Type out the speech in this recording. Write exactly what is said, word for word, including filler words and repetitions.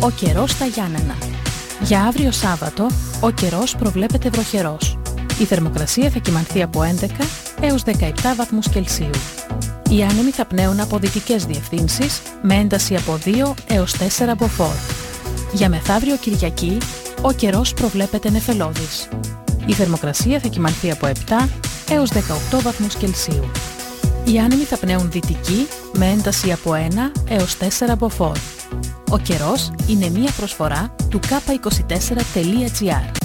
Ο καιρός στα Γιάννενα. Για αύριο Σάββατο, ο καιρός προβλέπεται βροχερός. Η θερμοκρασία θα κυμανθεί από έντεκα έως δεκαεπτά βαθμούς Κελσίου. Οι άνεμοι θα πνέουν από δυτικές διευθύνσεις με ένταση από δύο έως τέσσερα μποφόρ. Για μεθαύριο Κυριακή, ο καιρός προβλέπεται νεφελώδης. Η θερμοκρασία θα κυμανθεί από επτά έως δεκαοκτώ βαθμούς Κελσίου. Οι άνεμοι θα πνέουν δυτική με ένταση από ένα έως τέσσερα μποφόρ. Ο καιρός είναι μία προσφορά του κάπα είκοσι τέσσερα τελεία τζι άρ.